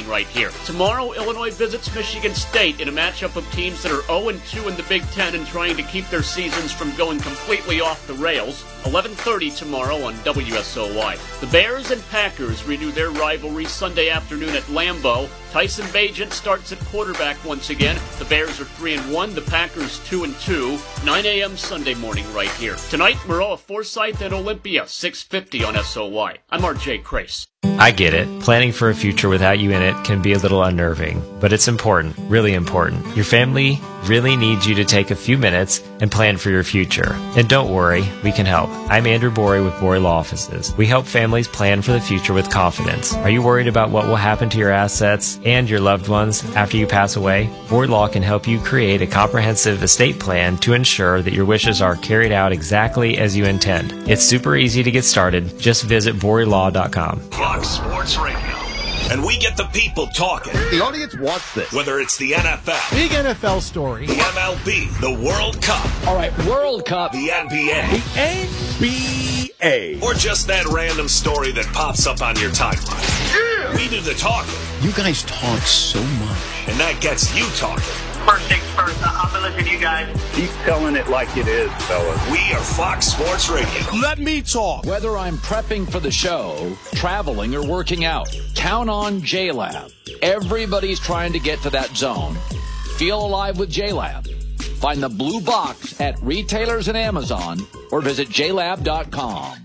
right here. Tomorrow, Illinois visits Michigan State in a matchup of teams that are 0-2 in the Big Ten and trying to keep their seasons from going completely off the rails. 11:30 tomorrow on WSOY. The Bears and Packers renew their rivalry Sunday afternoon at Lambeau. Tyson Bagent starts at quarterback once again. The Bears are 3-1, the Packers 2-2. 9 a.m. Sunday morning right here. Tonight, Maroa Forsyth and Olympia, 6:50 on SOY. I'm RJ Crace. I get it. Planning for a future without you in it can be a little unnerving, but it's important, really important. Your family really needs you to take a few minutes and plan for your future. And don't worry, we can help. I'm Andrew Borey with Borey Law Offices. We help families plan for the future with confidence. Are you worried about what will happen to your assets and your loved ones after you pass away? Borey Law can help you create a comprehensive estate plan to ensure that your wishes are carried out exactly as you intend. It's super easy to get started. Just visit BoreyLaw.com. Fox Sports Radio. And we get the people talking. The audience wants this. Whether it's the NFL, big NFL story, the MLB, the World Cup. All right, World Cup. The NBA. The NBA. Or just that random story that pops up on your timeline. Yeah. We do the talking. You guys talk so much. And that gets you talking. First things first, I'm going to listen to you guys. Keep telling it like it is, fellas. We are Fox Sports Radio. Let me talk. Whether I'm prepping for the show, traveling, or working out, count on JLab. Everybody's trying to get to that zone. Feel alive with JLab. Find the blue box at retailers and Amazon or visit JLab.com.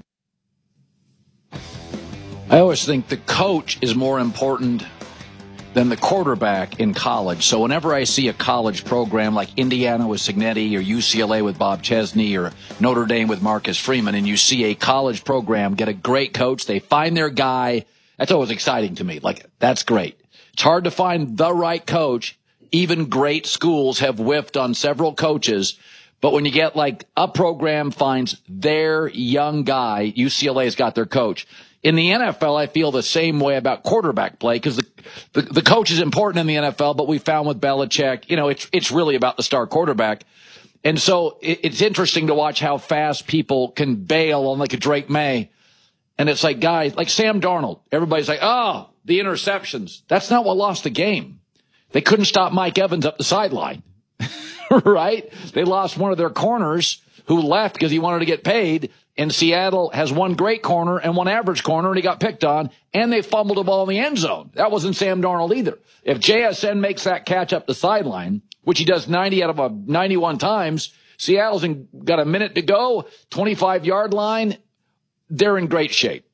I always think the coach is more important than the quarterback in college. So whenever I see a college program like Indiana with Cignetti or UCLA with Bob Chesney or Notre Dame with Marcus Freeman, and you see a college program get a great coach, they find their guy, that's always exciting to me. Like, that's great. It's hard to find the right coach. Even great schools have whiffed on several coaches. But when you get like a program finds their young guy, UCLA's got their coach. In the NFL, I feel the same way about quarterback play because the coach is important in the NFL, but we found with Belichick, it's really about the star quarterback. And so it's interesting to watch how fast people can bail on like a Drake May. And it's like guys like Sam Darnold. Everybody's like, oh, the interceptions. That's not what lost the game. They couldn't stop Mike Evans up the sideline, right? They lost one of their corners who left because he wanted to get paid. And Seattle has one great corner and one average corner, and he got picked on, and they fumbled the ball in the end zone. That wasn't Sam Darnold either. If JSN makes that catch up the sideline, which he does 90 out of 91 times, Seattle's got a minute to go, 25-yard line. They're in great shape.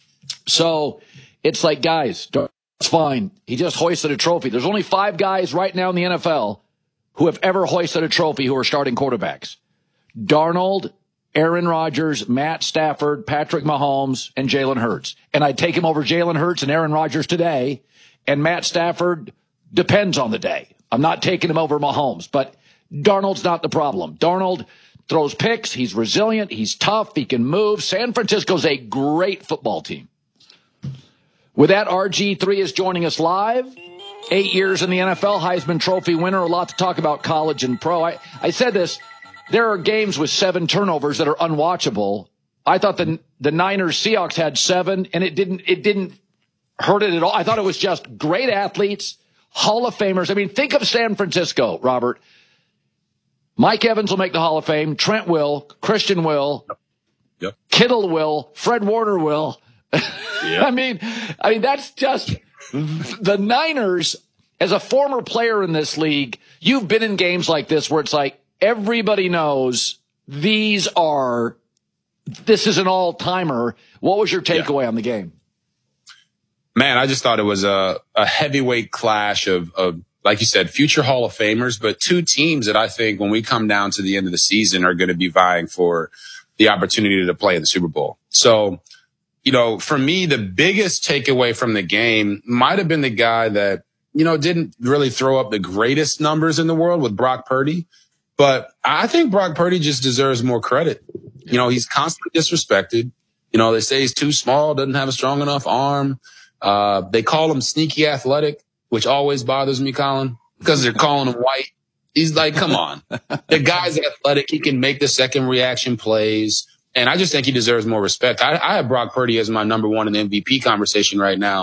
So it's like, guys, it's fine. He just hoisted a trophy. There's only 5 guys right now in the NFL who have ever hoisted a trophy who are starting quarterbacks. Darnold, Aaron Rodgers, Matt Stafford, Patrick Mahomes, and Jalen Hurts. And I'd take him over Jalen Hurts and Aaron Rodgers today. And Matt Stafford depends on the day. I'm not taking him over Mahomes, but Darnold's not the problem. Darnold throws picks. He's resilient. He's tough. He can move. San Francisco's a great football team. With that, RG3 is joining us live. 8 years in the NFL, Heisman Trophy winner. A lot to talk about college and pro. I said this. There are games with 7 turnovers that are unwatchable. I thought the Niners Seahawks had 7, and it didn't hurt it at all. I thought it was just great athletes, Hall of Famers. I mean, think of San Francisco, Robert. Mike Evans will make the Hall of Fame. Trent will. Christian will. Yep. Kittle will. Fred Warner will. Yep. I mean, that's just the Niners. As a former player in this league, you've been in games like this where it's like, everybody knows this is an all-timer. What was your takeaway on the game? Man, I just thought it was a heavyweight clash of, like you said, future Hall of Famers, but 2 teams that I think when we come down to the end of the season are going to be vying for the opportunity to play in the Super Bowl. So, for me, the biggest takeaway from the game might have been the guy that, didn't really throw up the greatest numbers in the world with Brock Purdy. But I think Brock Purdy just deserves more credit. He's constantly disrespected. They say he's too small, doesn't have a strong enough arm. They call him sneaky athletic, which always bothers me, Colin, because they're calling him white. He's like, come on. The guy's athletic. He can make the second reaction plays. And I just think he deserves more respect. I have Brock Purdy as my number 1 in the MVP conversation right now.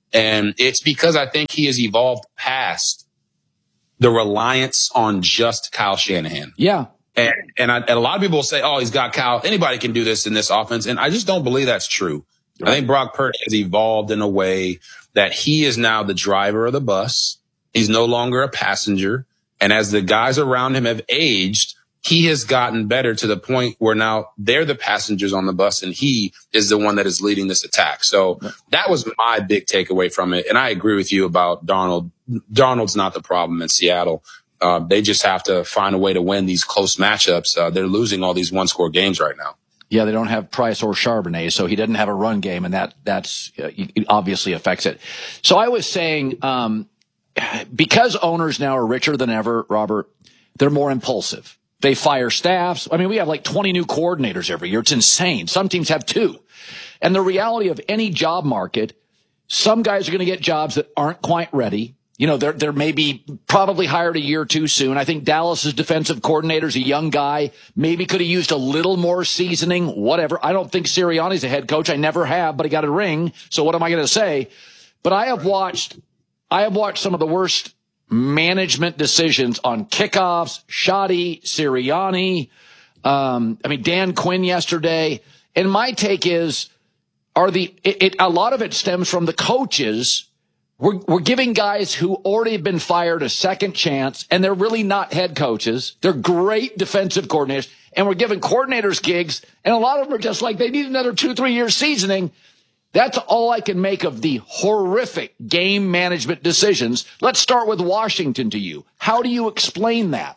And it's because I think he has evolved past the reliance on just Kyle Shanahan. Yeah. And a lot of people will say, oh, he's got Kyle. Anybody can do this in this offense. And I just don't believe that's true. Right. I think Brock Purdy has evolved in a way that he is now the driver of the bus. He's no longer a passenger. And as the guys around him have aged, he has gotten better to the point where now they're the passengers on the bus and he is the one that is leading this attack. So that was my big takeaway from it. And I agree with you about Darnold. Darnold's not the problem in Seattle. They just have to find a way to win these close matchups. They're losing all these one-score games right now. Yeah, they don't have Price or Charbonnet, so he didn't have a run game, and that's it obviously affects it. So I was saying, because owners now are richer than ever, Robert, they're more impulsive. They fire staffs. I mean, we have like 20 new coordinators every year. It's insane. Some teams have 2. And the reality of any job market, some guys are going to get jobs that aren't quite ready. You know, they're maybe probably hired a year too soon. I think Dallas's defensive coordinator's a young guy, maybe could have used a little more seasoning, whatever. I don't think Sirianni's a head coach. I never have, but he got a ring. So what am I going to say? But I have watched some of the worst management decisions on kickoffs, Shoddy, Sirianni, Dan Quinn yesterday. And my take is, a lot of it stems from the coaches. We're giving guys who already have been fired a second chance, and they're really not head coaches. They're great defensive coordinators, and we're giving coordinators gigs, and a lot of them are just like they need another 2-3 years seasoning. That's all I can make of the horrific game management decisions. Let's start with Washington to you. How do you explain that?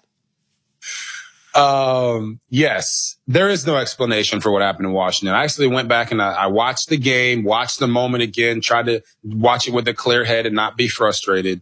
Yes, there is no explanation for what happened in Washington. I actually went back and I watched the game, watched the moment again, tried to watch it with a clear head and not be frustrated.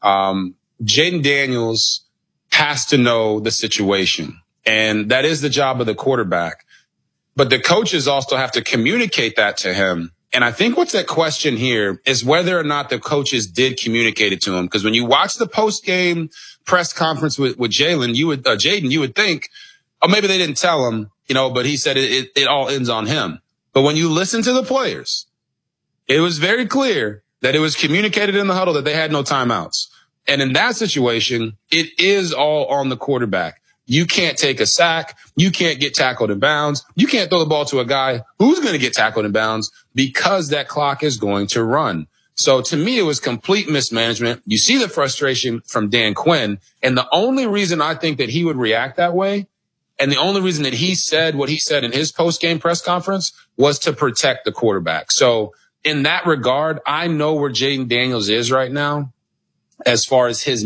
Jaden Daniels has to know the situation, and that is the job of the quarterback. But the coaches also have to communicate that to him. And I think what's at question here is whether or not the coaches did communicate it to him. Because when you watch the post-game press conference with Jaden, you would think, oh, maybe they didn't tell him, but he said it all ends on him. But when you listen to the players, it was very clear that it was communicated in the huddle that they had no timeouts. And in that situation, it is all on the quarterback. You can't take a sack. You can't get tackled in bounds. You can't throw the ball to a guy who's going to get tackled in bounds because that clock is going to run. So to me, it was complete mismanagement. You see the frustration from Dan Quinn. And the only reason I think that he would react that way, and the only reason that he said what he said in his post-game press conference, was to protect the quarterback. So in that regard, I know where Jaden Daniels is right now as far as his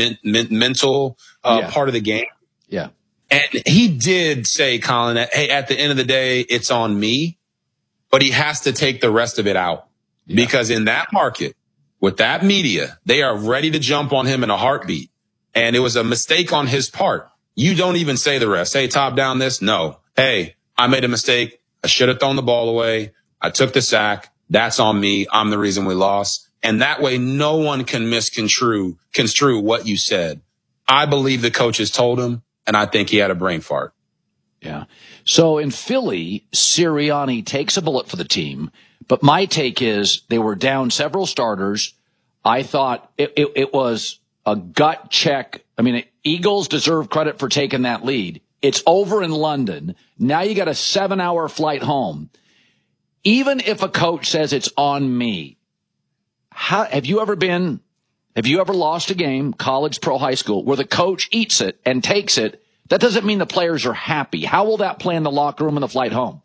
mental part of the game. Yeah. And he did say, Colin, that, hey, at the end of the day, it's on me, but he has to take the rest of it out. Yeah. Because in that market, with that media, they are ready to jump on him in a heartbeat. And it was a mistake on his part. You don't even say the rest. Hey, top down this. No. Hey, I made a mistake. I should have thrown the ball away. I took the sack. That's on me. I'm the reason we lost. And that way, no one can misconstrue what you said. I believe the coaches told him. And I think he had a brain fart. Yeah. So in Philly, Sirianni takes a bullet for the team. But my take is they were down several starters. I thought it was a gut check. I mean, Eagles deserve credit for taking that lead. It's over in London. Now you got a 7-hour flight home. Even if a coach says it's on me, have you ever lost a game, college, pro, high school, where the coach eats it and takes it? That doesn't mean the players are happy. How will that play in the locker room and the flight home?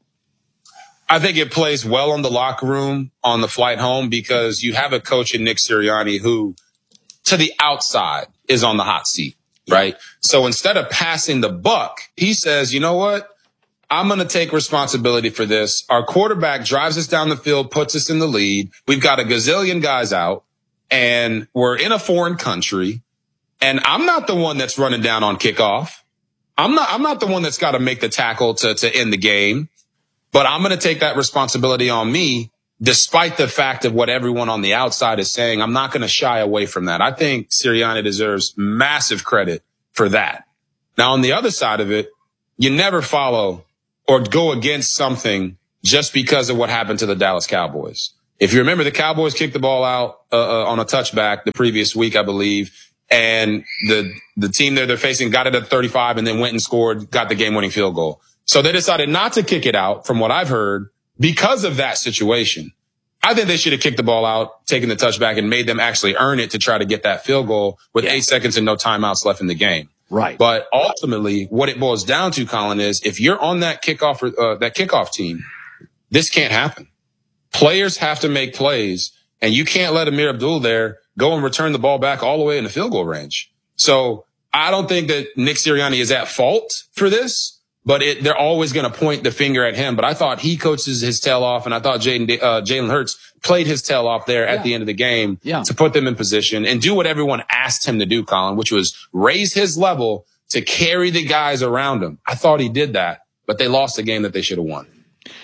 I think it plays well in the locker room on the flight home because you have a coach in Nick Sirianni who, to the outside, is on the hot seat, right? So instead of passing the buck, he says, you know what? I'm going to take responsibility for this. Our quarterback drives us down the field, puts us in the lead. We've got a gazillion guys out. And we're in a foreign country, and I'm not the one that's running down on kickoff. I'm not the one that's got to make the tackle to end the game, but I'm going to take that responsibility on me, despite the fact of what everyone on the outside is saying. I'm not going to shy away from that. I think Sirianni deserves massive credit for that. Now, on the other side of it, you never follow or go against something just because of what happened to the Dallas Cowboys. If you remember, the Cowboys kicked the ball out on a touchback the previous week, I believe. And the team they're facing got it at 35 and then went and scored, got the game-winning field goal. So they decided not to kick it out, from what I've heard, because of that situation. I think they should have kicked the ball out, taken the touchback, and made them actually earn it to try to get that field goal with 8 seconds and no timeouts left in the game. Right. But ultimately, what it boils down to, Colin, is if you're on that kickoff team, this can't happen. Players have to make plays, and you can't let Amir Abdul there go and return the ball back all the way in the field goal range. So I don't think that Nick Sirianni is at fault for this. But they're always going to point the finger at him. But I thought he coaches his tail off, and I thought Jalen Hurts played his tail off there at the end of the game to put them in position and do what everyone asked him to do, Colin, which was raise his level to carry the guys around him. I thought he did that, but they lost a game that they should have won.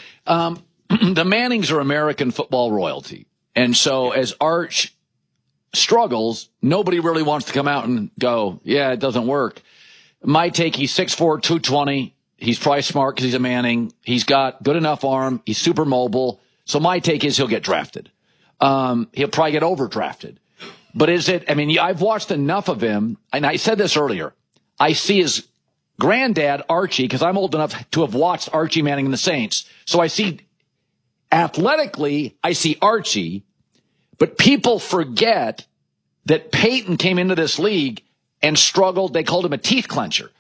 The Mannings are American football royalty. And so as Arch struggles, nobody really wants to come out and go, yeah, it doesn't work. My take, he's 6'4", 220. He's probably smart because he's a Manning. He's got good enough arm. He's super mobile. So my take is he'll get drafted. He'll probably get overdrafted. But I've watched enough of him, and I said this earlier. I see his granddad, Archie, because I'm old enough to have watched Archie Manning and the Saints. So I see, athletically, I see Archie, but people forget that Peyton came into this league and struggled. They called him a teeth clencher.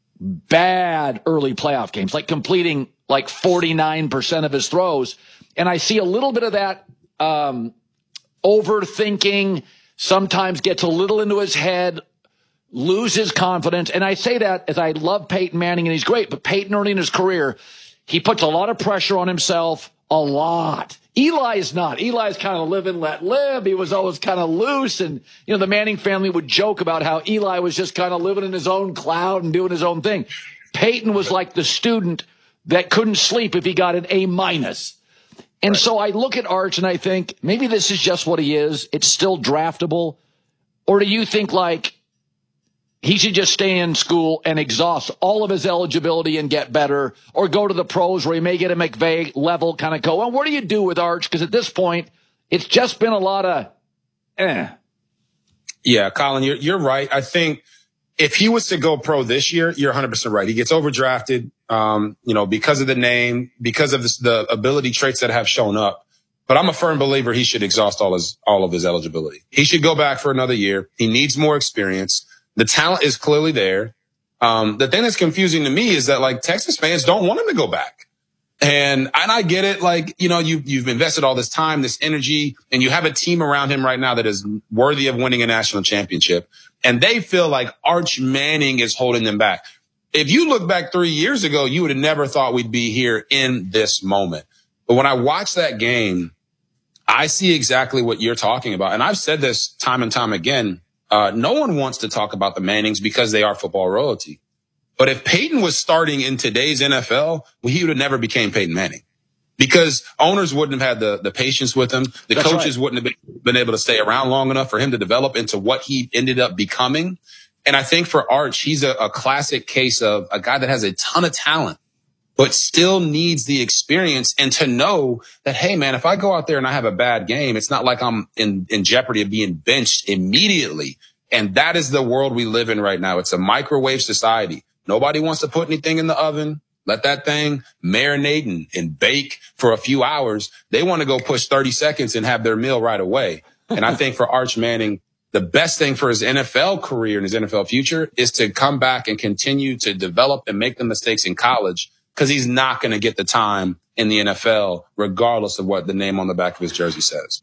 Bad early playoff games, like completing like 49% of his throws. And I see a little bit of that overthinking, sometimes gets a little into his head, loses confidence. And I say that as I love Peyton Manning, and he's great, but Peyton early in his career, he puts a lot of pressure on himself, a lot. Eli's not. Eli's kind of live and let live. He was always kind of loose. And, the Manning family would joke about how Eli was just kind of living in his own cloud and doing his own thing. Peyton was like the student that couldn't sleep if he got an A-. And so I look at Arch and I think, maybe this is just what he is. It's still draftable. Or do you think like he should just stay in school and exhaust all of his eligibility and get better, or go to the pros where he may get a McVay level kind of go? Well, what do you do with Arch? Because at this point, it's just been a lot of Yeah, Colin, you're right. I think if he was to go pro this year, you're 100% right. He gets overdrafted, because of the name, because of the ability traits that have shown up. But I'm a firm believer he should exhaust all of his eligibility. He should go back for another year. He needs more experience. The talent is clearly there. The thing that's confusing to me is that like Texas fans don't want him to go back. And I get it. Like, you've invested all this time, this energy, and you have a team around him right now that is worthy of winning a national championship. And they feel like Arch Manning is holding them back. If you look back 3 years ago, you would have never thought we'd be here in this moment. But when I watch that game, I see exactly what you're talking about. And I've said this time and time again. No one wants to talk about the Mannings because they are football royalty. But if Peyton was starting in today's NFL, he would have never became Peyton Manning, because owners wouldn't have had the patience with him. The coaches wouldn't have been able to stay around long enough for him to develop into what he ended up becoming. And I think for Arch, he's a classic case of a guy that has a ton of talent, but still needs the experience and to know that, hey, man, if I go out there and I have a bad game, it's not like I'm in jeopardy of being benched immediately. And that is the world we live in right now. It's a microwave society. Nobody wants to put anything in the oven. Let that thing marinate and bake for a few hours. They want to go push 30 seconds and have their meal right away. And I think for Arch Manning, the best thing for his NFL career and his NFL future is to come back and continue to develop and make the mistakes in college, because he's not going to get the time in the NFL, regardless of what the name on the back of his jersey says.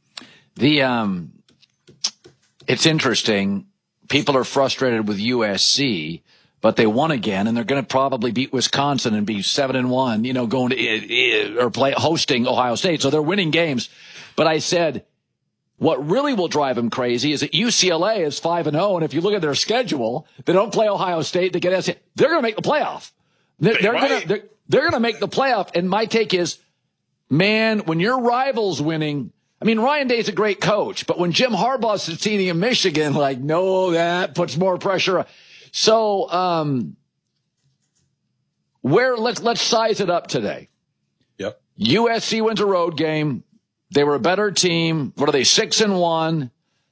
It's interesting. People are frustrated with USC, but they won again, and they're going to probably beat Wisconsin and be 7-1, going to or hosting Ohio State. So they're winning games. But I said, what really will drive them crazy is that UCLA is 5-0, and if you look at their schedule, they don't play Ohio State. They get SC. They're going to make the playoff. They're going to make the playoff. And my take is, man, when your rival's winning, I mean, Ryan Day's a great coach, but when Jim Harbaugh's succeeding in Michigan, that puts more pressure. So, let's size it up today. Yep. USC wins a road game. They were a better team. What are they, 6-1?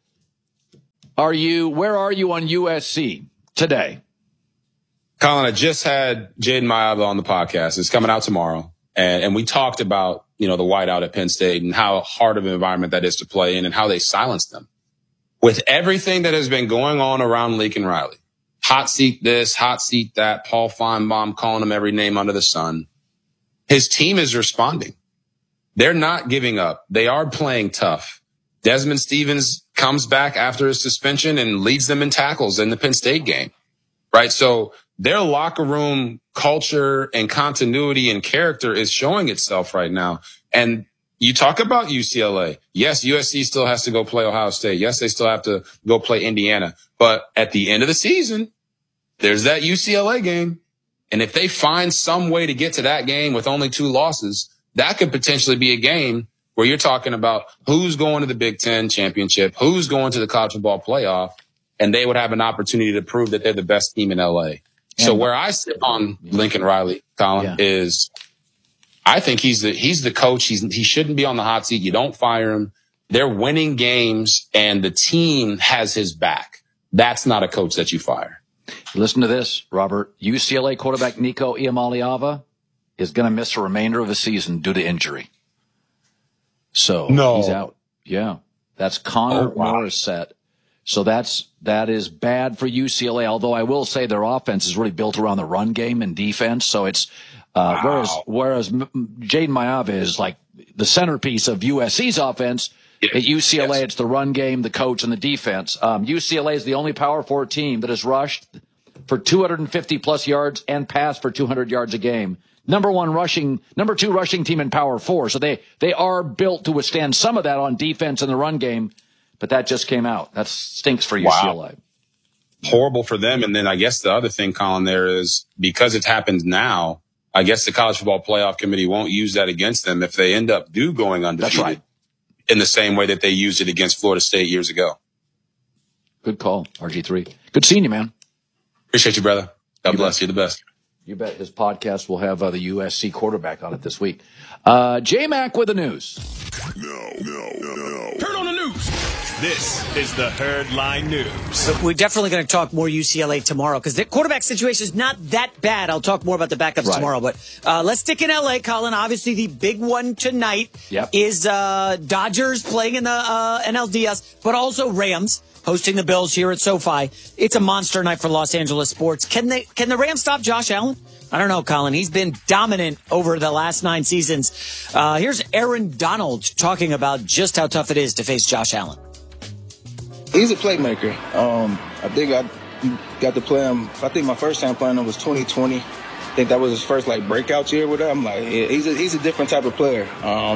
Where are you on USC today? Colin, I just had Jaden Maiava on the podcast. It's coming out tomorrow. And we talked about, the whiteout at Penn State and how hard of an environment that is to play in and how they silenced them. With everything that has been going on around Lincoln Riley, hot seat this, hot seat that, Paul Feinbaum calling him every name under the sun, his team is responding. They're not giving up. They are playing tough. Desmond Stevens comes back after his suspension and leads them in tackles in the Penn State game, right? So their locker room culture and continuity and character is showing itself right now. And you talk about UCLA. Yes, USC still has to go play Ohio State. Yes, they still have to go play Indiana. But at the end of the season, there's that UCLA game. And if they find some way to get to that game with only 2 losses, that could potentially be a game where you're talking about who's going to the Big Ten championship, who's going to the college football playoff, and they would have an opportunity to prove that they're the best team in LA. So where I sit on Lincoln Riley, Colin, is I think he's the coach. He shouldn't be on the hot seat. You don't fire him. They're winning games, and the team has his back. That's not a coach that you fire. Listen to this, Robert. UCLA quarterback Nico Iamaleava is going to miss the remainder of the season due to injury. So he's out. Yeah. That's Connor Morissette. So that is bad for UCLA, although I will say their offense is really built around the run game and defense. So it's whereas Jaden Maiava is like the centerpiece of USC's offense. At UCLA, it's the run game, the coach, and the defense. UCLA is the only Power 4 team that has rushed for 250-plus yards and passed for 200 yards a game. Number 2 rushing team in Power 4. So they are built to withstand some of that on defense and the run game. But that just came out. That stinks for UCLA. Wow. Horrible for them. And then I guess the other thing, Colin, there is because it's happened now, I guess the College Football Playoff Committee won't use that against them if they end up going undefeated. That's right. In the same way that they used it against Florida State years ago. Good call, RG3. Good seeing you, man. Appreciate you, brother. God bless you. The best. You bet. His podcast will have the USC quarterback on it this week. J-Mac with the news. No. Turn on the news. This is the Herd Line News. We're definitely going to talk more UCLA tomorrow because the quarterback situation is not that bad. I'll talk more about the backups tomorrow. But let's stick in L.A., Colin. Obviously, the big one tonight is Dodgers playing in the NLDS, but also Rams hosting the Bills here at SoFi. It's a monster night for Los Angeles sports. Can the Rams stop Josh Allen? I don't know, Colin. He's been dominant over the last 9 seasons. Here's Aaron Donald talking about just how tough it is to face Josh Allen. He's a playmaker. I think I got to play him. I think my first time playing him was 2020. I think that was his first breakout year with him. He's a different type of player.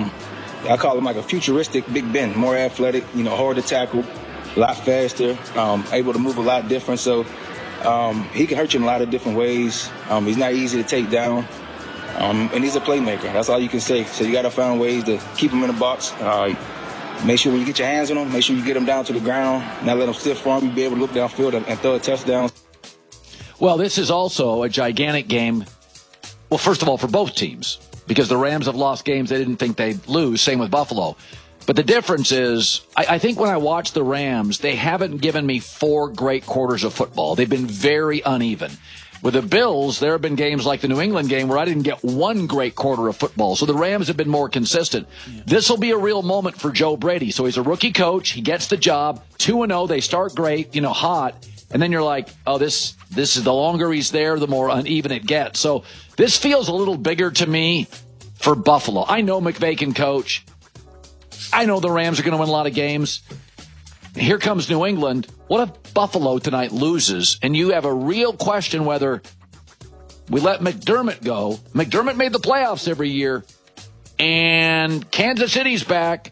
I call him like a futuristic Big Ben, more athletic, hard to tackle, a lot faster, able to move a lot different. So he can hurt you in a lot of different ways. He's not easy to take down. And he's a playmaker. That's all you can say. So you got to find ways to keep him in the box. Make sure when you get your hands on him, make sure you get him down to the ground, not let him stiff arm you, be able to look downfield and throw a touchdown. Well, this is also a gigantic game. Well, first of all, for both teams, because the Rams have lost games they didn't think they'd lose. Same with Buffalo. But the difference is, I think when I watch the Rams, they haven't given me 4 great quarters of football. They've been very uneven. With the Bills, there have been games like the New England game where I didn't get 1 great quarter of football. So the Rams have been more consistent. This will be a real moment for Joe Brady. So he's a rookie coach. He gets the job. 2-0. They start great, hot. And then you're like, oh, this is the longer he's there, the more uneven it gets. So this feels a little bigger to me for Buffalo. I know McVay can coach. I know the Rams are going to win a lot of games. Here comes New England. What if Buffalo tonight loses and you have a real question whether we let McDermott go? McDermott made the playoffs every year, and Kansas City's back.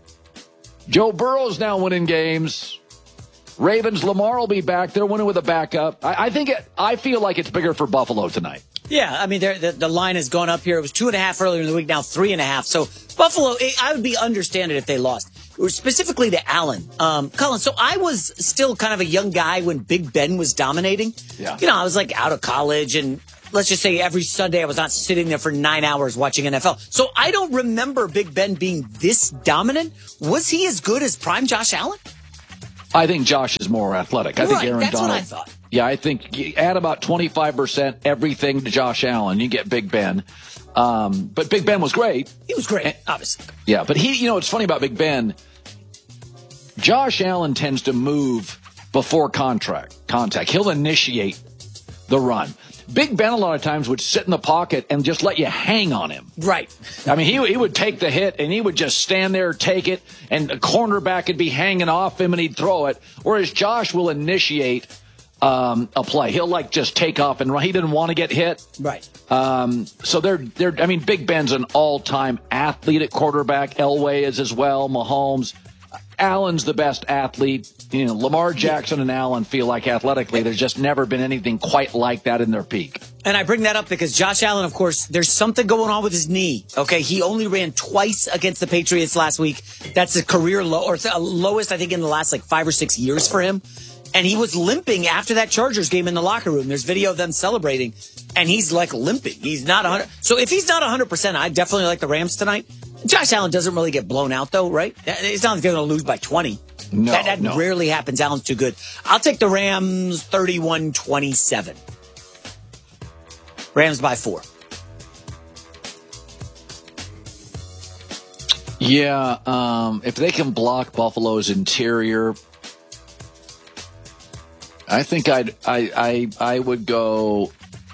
Joe Burrow's now winning games. Ravens, Lamar will be back. They're winning with a backup. I feel like it's bigger for Buffalo tonight. Yeah, I mean, the line has gone up here. It was 2.5 earlier in the week, now 3.5. So Buffalo, I would understand it if they lost. Specifically to Allen. Colin, so I was still kind of a young guy when Big Ben was dominating. Yeah. I was out of college, and let's just say every Sunday I was not sitting there for 9 hours watching NFL. So I don't remember Big Ben being this dominant. Was he as good as prime Josh Allen? I think Josh is more athletic. I think Aaron that's Donald. What I thought. Yeah, I think you add about 25% everything to Josh Allen, you get Big Ben. But Big Ben was great. He was great, obviously. Yeah, but it's funny about Big Ben. Josh Allen tends to move before contact. He'll initiate the run. Big Ben a lot of times would sit in the pocket and just let you hang on him. Right. I mean, he would take the hit and he would just stand there, take it, and the cornerback would be hanging off him and he'd throw it. Whereas Josh will initiate a play. He'll just take off and run. He didn't want to get hit. Right. So Big Ben's an all-time athlete at quarterback. Elway is as well. Mahomes. Allen's the best athlete. Lamar Jackson and Allen feel like athletically there's just never been anything quite like that in their peak. And I bring that up because Josh Allen, of course, there's something going on with his knee. Okay, he only ran twice against the Patriots last week. That's a career low, or lowest, I think, in the last 5 or 6 years for him. And he was limping after that Chargers game in the locker room. There's video of them celebrating, and he's limping. He's not 100. So if he's not 100%, I definitely like the Rams tonight. Josh Allen doesn't really get blown out, though, right? It's not like they're going to lose by 20. No, that rarely happens. Allen's too good. I'll take the Rams 31-27. Rams by 4. Yeah, if they can block Buffalo's interior, I think I would go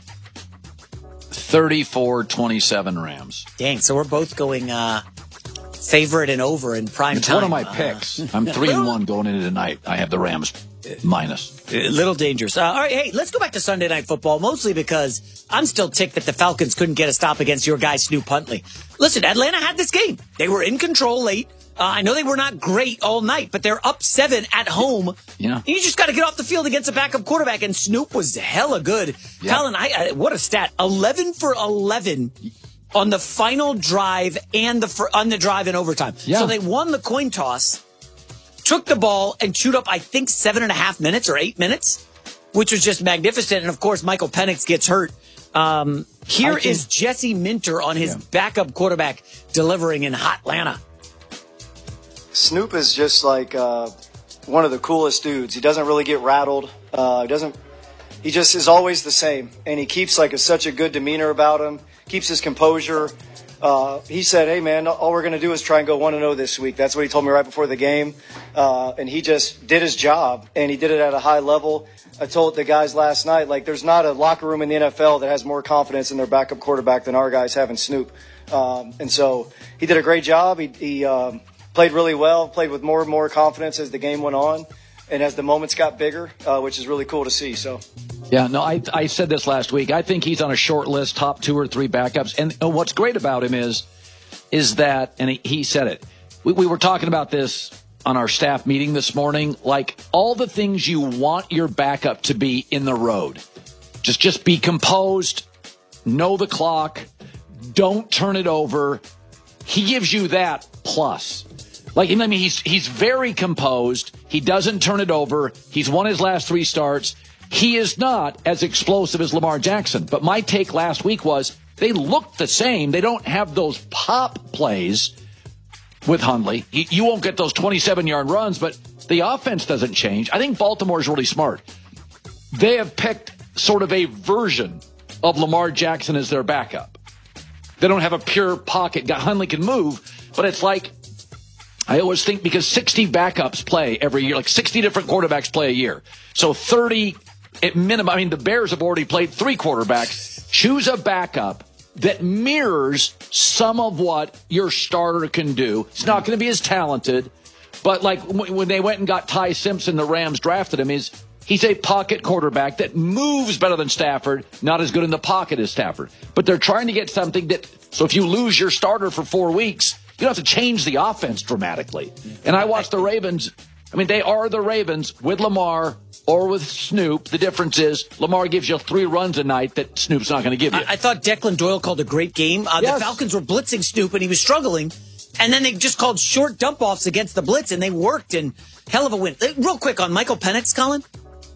34-27 Rams. Dang, so we're both going favorite and over in prime time. It's one of my picks. I'm 3-1 going into tonight. I have the Rams minus. A little dangerous. All right, hey, let's go back to Sunday Night Football, mostly because I'm still ticked that the Falcons couldn't get a stop against your guy, Snoop Huntley. Listen, Atlanta had this game. They were in control late. I know they were not great all night, but they're up 7 at home. Yeah. You just got to get off the field against a backup quarterback, and Snoop was hella good. Yeah. Colin, what a stat. 11 for 11 on the final drive and on the drive in overtime. Yeah. So they won the coin toss, took the ball, and chewed up, I think, 7.5 minutes or 8 minutes, which was just magnificent. And, of course, Michael Penix gets hurt. Here is Jesse Minter on his backup quarterback delivering in hot Atlanta. Snoop is just one of the coolest dudes. He doesn't really get rattled. He just is always the same. And he keeps such a good demeanor about him, keeps his composure. He said, hey, man, all we're going to do is try and go 1-0 this week. That's what he told me right before the game. And he just did his job, and he did it at a high level. I told the guys last night, there's not a locker room in the NFL that has more confidence in their backup quarterback than our guys have in Snoop. And so he did a great job. He played really well, played with more and more confidence as the game went on and as the moments got bigger, which is really cool to see. So, yeah, no, I said this last week. I think he's on a short list, top 2 or 3 backups. And what's great about him is that, and he said it, we were talking about this on our staff meeting this morning, all the things you want your backup to be in the road. Just be composed, know the clock, don't turn it over. He gives you that plus. He's very composed. He doesn't turn it over. He's won his last 3 starts. He is not as explosive as Lamar Jackson. But my take last week was they look the same. They don't have those pop plays with Hundley. You won't get those 27-yard runs, but the offense doesn't change. I think Baltimore is really smart. They have picked sort of a version of Lamar Jackson as their backup. They don't have a pure pocket guy. Hundley can move, but it's I always think because 60 backups play every year, 60 different quarterbacks play a year. So 30 at minimum. The Bears have already played 3 quarterbacks. Choose a backup that mirrors some of what your starter can do. It's not going to be as talented, but when they went and got Ty Simpson, the Rams drafted him, he's a pocket quarterback that moves better than Stafford, not as good in the pocket as Stafford. But they're trying to get something so if you lose your starter for 4 weeks, you don't have to change the offense dramatically. And I watched the Ravens. They are the Ravens with Lamar or with Snoop. The difference is Lamar gives you 3 runs a night that Snoop's not going to give you. I thought Declan Doyle called a great game. Yes. The Falcons were blitzing Snoop, and he was struggling. And then they just called short dump-offs against the blitz, and they worked, and hell of a win. Real quick on Michael Penix, Colin.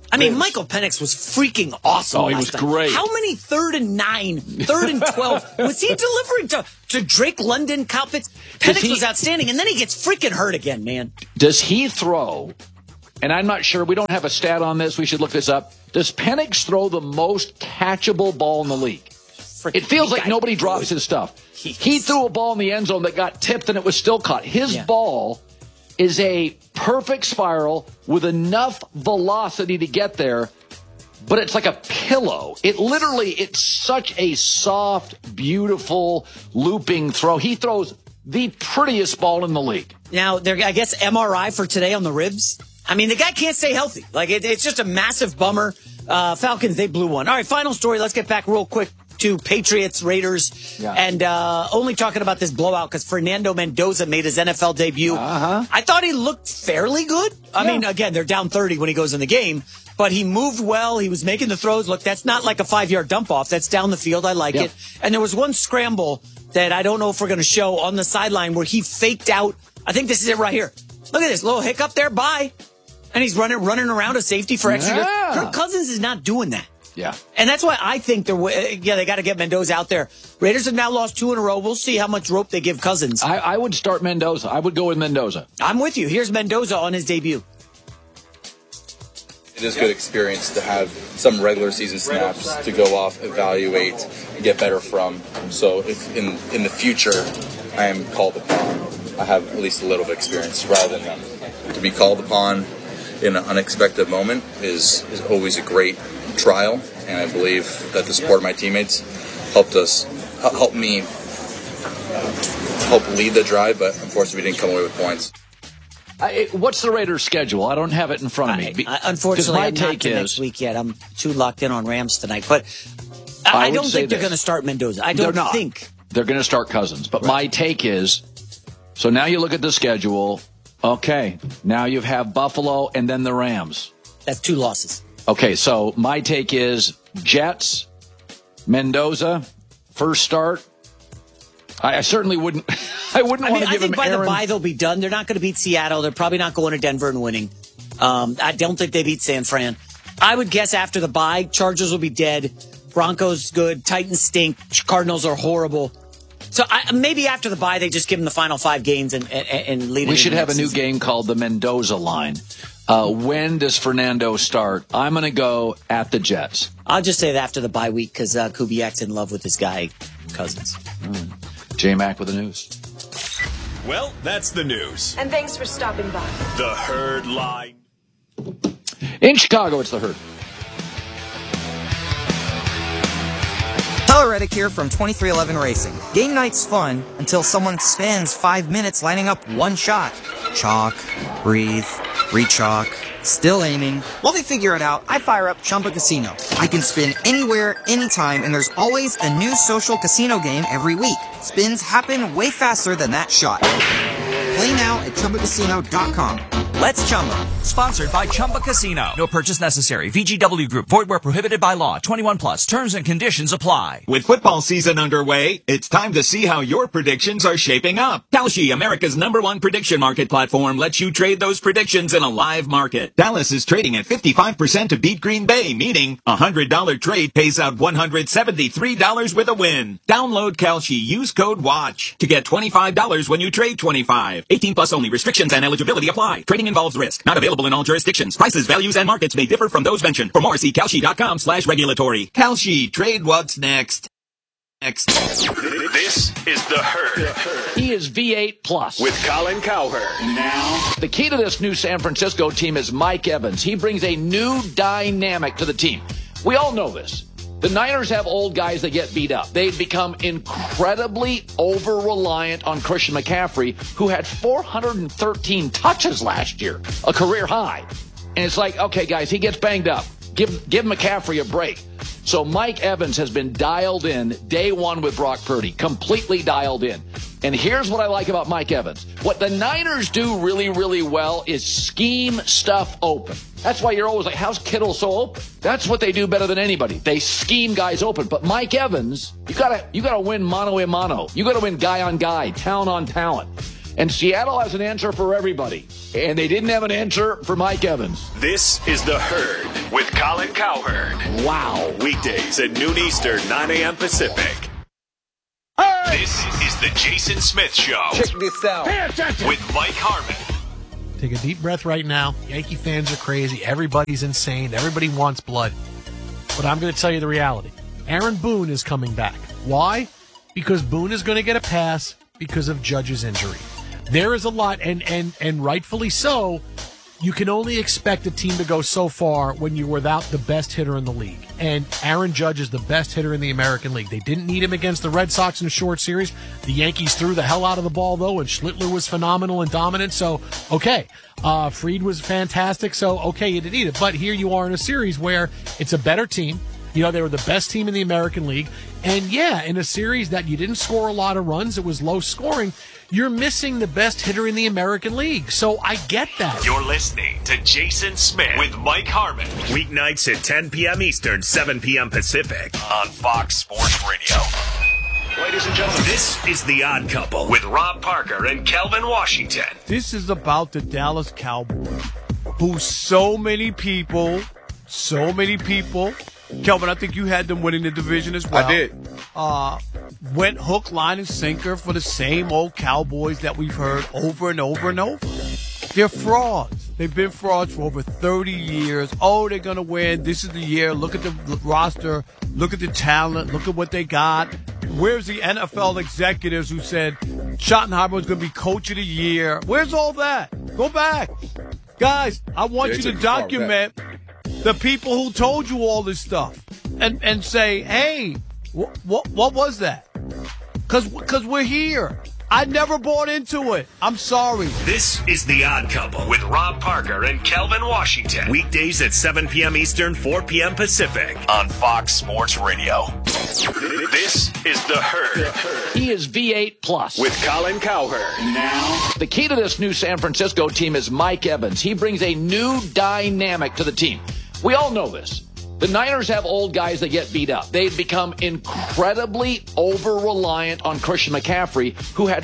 I mean, Michael Penix was freaking awesome. Oh, he was great. How many 3rd and 9, 3rd and 12 was he delivering to Drake London, Kyle Pitts? Penix was outstanding, and then he gets freaking hurt again, man. Does he throw, and I'm not sure, we don't have a stat on this, we should look this up. Does Penix throw the most catchable ball in the league? It feels like nobody drops his stuff. He threw a ball in the end zone that got tipped, and it was still caught. His ball is a perfect spiral with enough velocity to get there, but it's like a pillow. It's such a soft, beautiful, looping throw. He throws the prettiest ball in the league. Now, I guess MRI for today on the ribs. I mean, the guy can't stay healthy. Like, it's just a massive bummer. Falcons, they blew one. All right, final story. Let's get back real quick to Patriots, Raiders, and only talking about this blowout because Fernando Mendoza made his NFL debut. I thought he looked fairly good. I mean, again, they're down 30 when he goes in the game, but he moved well. He was making the throws. Look, that's not like a 5-yard dump off. That's down the field. I like it. And there was one scramble that I don't know if we're going to show on the sideline where he faked out. I think this is it right here. Look at this little hiccup there. Bye. And he's running around a safety for extra. Kirk Cousins is not doing that. Yeah. And that's why I think they got to get Mendoza out there. Raiders have now lost 2 in a row. We'll see how much rope they give Cousins. I would start Mendoza. I would go with Mendoza. I'm with you. Here's Mendoza on his debut. It is good experience to have some regular season snaps to go off, evaluate, and get better from. So if in the future I am called upon, I have at least a little bit of experience rather than to be called upon in an unexpected moment is always a great trial, and I believe that the support of my teammates helped me lead the drive, but unfortunately we didn't come away with points. What's the Raiders' schedule? I don't have it in front of me. Unfortunately, I'm not to next week yet. I'm too locked in on Rams tonight, but I don't think they're going to start Mendoza. I don't think. They're going to start Cousins, but my take is, so now you look at the schedule, okay, now you have Buffalo and then the Rams. That's 2 losses. Okay, so my take is Jets, Mendoza, first start. I certainly wouldn't. I want to give him Aaron. I think by the bye they'll be done. They're not going to beat Seattle. They're probably not going to Denver and winning. I don't think they beat San Fran. I would guess after the bye, Chargers will be dead. Broncos good. Titans stink. Cardinals are horrible. So maybe after the bye, they just give them the final 5 games and lead it. We should have a new game called the Mendoza line. When does Fernando start? I'm going to go at the Jets. I'll just say that after the bye week because Kubiak's in love with this guy, Cousins. J-Mac with the news. Well, that's the news. And thanks for stopping by. The Herd Line. In Chicago, it's the Herd. Tyler Reddick here from 2311 Racing. Game night's fun until someone spends 5 minutes lining up one shot. Chalk, breathe, re-chalk, still aiming. While they figure it out, I fire up Chumba Casino. I can spin anywhere, anytime, and there's always a new social casino game every week. Spins happen way faster than that shot. Play now at ChumbaCasino.com. Let's Chumba. Sponsored by Chumba Casino. No purchase necessary. VGW Group. Void where prohibited by law. 21 plus. Terms and conditions apply. With football season underway, it's time to see how your predictions are shaping up. Kalshi, America's #1 prediction market platform, lets you trade those predictions in a live market. Dallas is trading at 55% to beat Green Bay, meaning a $100 trade pays out $173 with a win. Download Kalshi. Use code WATCH to get $25 when you trade $25. 18 plus only. Restrictions and eligibility apply. Trading involves risk. Not available in all jurisdictions. Prices, values, and markets may differ from those mentioned. For more, see Kalshi.com/regulatory. Kalshi. Trade what's next. This is the Herd. He is V8 Plus. With Colin Cowherd. Now. The key to this new San Francisco team is Mike Evans. He brings a new dynamic to the team. We all know this. The Niners have old guys that get beat up. They've become incredibly over-reliant on Christian McCaffrey, who had 413 touches last year, a career high. And it's like, okay, guys, he gets banged up. Give McCaffrey a break. So Mike Evans has been dialed in day one with Brock Purdy, completely dialed in. And here's what I like about Mike Evans. What the Niners do really, really well is scheme stuff open. That's why you're always like, how's Kittle so open? That's what they do better than anybody. They scheme guys open. But Mike Evans, you gotta win mano a mano. You gotta win guy on guy, talent on talent. And Seattle has an answer for everybody. And they didn't have an answer for Mike Evans. This is The Herd with Colin Cowherd. Wow. Weekdays at noon Eastern, 9 a.m. Pacific. This is the Jason Smith Show. Check this out. Pay attention. With Mike Harmon. Take a deep breath right now. Yankee fans are crazy. Everybody's insane. Everybody wants blood. But I'm going to tell you the reality. Aaron Boone is coming back. Why? Because Boone is going to get a pass because of Judge's injury. There is a lot, and rightfully so, you can only expect a team to go so far when you're without the best hitter in the league. And Aaron Judge is the best hitter in the American League. They didn't need him against the Red Sox in a short series. The Yankees threw the hell out of the ball, though, and Schlittler was phenomenal and dominant. So, okay. Fried was fantastic. So, okay, you didn't need it. But here you are in a series where it's a better team. You know, they were the best team in the American League. And, yeah, in a series that you didn't score a lot of runs, it was low scoring, you're missing the best hitter in the American League. So I get that. You're listening to Jason Smith with Mike Harmon. Weeknights at 10 p.m. Eastern, 7 p.m. Pacific on Fox Sports Radio. Ladies and gentlemen, this is The Odd Couple with Rob Parker and Kelvin Washington. This is about the Dallas Cowboys, who so many people, Kelvin, I think you had them winning the division as well. I did. Went hook, line, and sinker for the same old Cowboys that we've heard over and over and over. They're frauds. They've been frauds for over 30 years. Oh, they're going to win. This is the year. Look at the roster. Look at the talent. Look at what they got. Where's the NFL executives who said Schottenheimer was going to be coach of the year? Where's all that? Go back. Guys, I want you to document the people who told you all this stuff and say, hey, what was that? Because we're here. I never bought into it. I'm sorry. This is The Odd Couple with Rob Parker and Kelvin Washington. Weekdays at 7 p.m. Eastern, 4 p.m. Pacific on Fox Sports Radio. This is The Herd. He is V8 Plus. With Colin Cowherd. Now, the key to this new San Francisco team is Mike Evans. He brings a new dynamic to the team. We all know this. The Niners have old guys that get beat up. They've become incredibly over-reliant on Christian McCaffrey, who had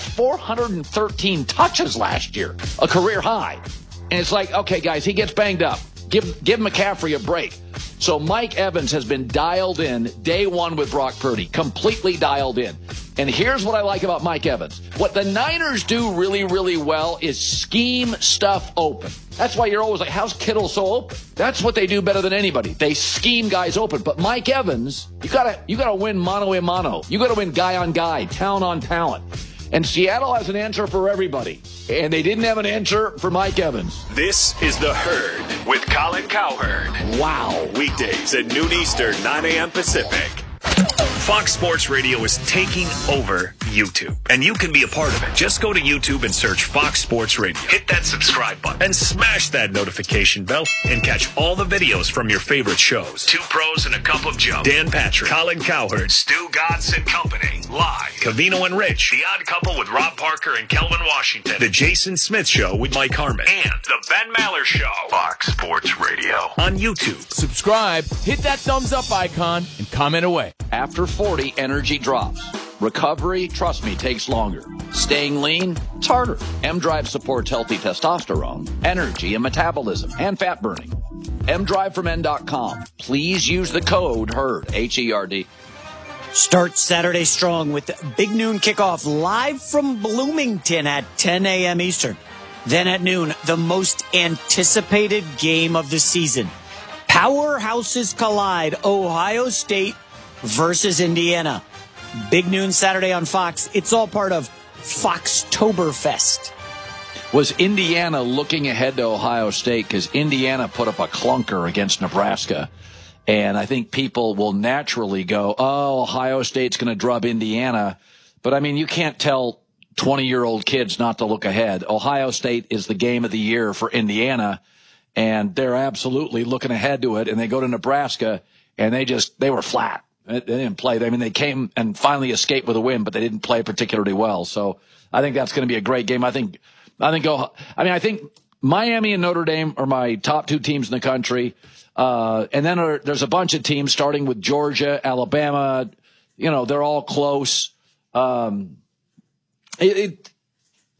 413 touches last year, a career high. And it's like, okay, guys, he gets banged up. Give McCaffrey a break. So Mike Evans has been dialed in day one with Brock Purdy, completely dialed in. And here's what I like about Mike Evans. What the Niners do really, really well is scheme stuff open. That's why you're always like, how's Kittle so open? That's what they do better than anybody. They scheme guys open. But Mike Evans, you gotta win mano a mano. You gotta win guy on guy, talent on talent. And Seattle has an answer for everybody. And they didn't have an answer for Mike Evans. this is The Herd with Colin Cowherd. Wow. Weekdays at noon Eastern, 9 a.m. Pacific. Fox Sports Radio is taking over YouTube, and you can be a part of it. Just go to YouTube and search Fox Sports Radio. Hit that subscribe button and smash that notification bell and catch all the videos from your favorite shows. Two Pros and a Cup of Joe. Dan Patrick, Colin Cowherd, Stu Godson Company. Live. Covino and Rich. The Odd Couple with Rob Parker and Kelvin Washington. The Jason Smith Show with Mike Harmon. And The Ben Maller Show. Fox Sports Radio on YouTube. Subscribe, hit that thumbs up icon, and comment away. After 40, energy drops. Recovery, trust me, takes longer. Staying lean, it's harder. M-Drive supports healthy testosterone, energy, and metabolism, and fat burning. mdriveformen.com. Please use the code HERD, H-E-R-D. Start Saturday strong with Big Noon Kickoff live from Bloomington at 10 a.m. Eastern. Then at noon, the most anticipated game of the season. Powerhouses collide. Ohio State versus Indiana. Big Noon Saturday on Fox. It's all part of Foxtoberfest. Was Indiana looking ahead to Ohio State? Because Indiana put up a clunker against Nebraska. And I think people will naturally go, oh, Ohio State's going to drub Indiana. But, I mean, you can't tell 20-year-old kids not to look ahead. Ohio State is the game of the year for Indiana, and they're absolutely looking ahead to it. And they go to Nebraska, and they were flat. They didn't play. I mean, they came and finally escaped with a win, but they didn't play particularly well. So I think that's going to be a great game. I think Miami and Notre Dame are my top two teams in the country. And then there's a bunch of teams starting with Georgia, Alabama. You know, they're all close.